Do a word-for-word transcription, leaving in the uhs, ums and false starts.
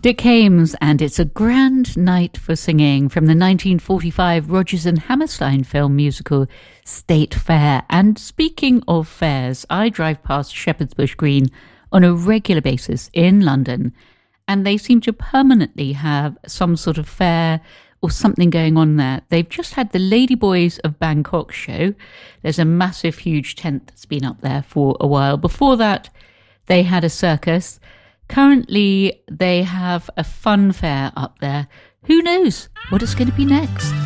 Dick Haymes, and It's a Grand Night for Singing from the nineteen forty-five Rodgers and Hammerstein film musical State Fair. And speaking of fairs, I drive past Shepherd's Bush Green on a regular basis in London, and they seem to permanently have some sort of fair or something going on there. They've just had the Ladyboys of Bangkok show. There's a massive, huge tent that's been up there for a while. Before that, they had a circus. Currently, they have a fun fair up there. Who knows what it's going to be next?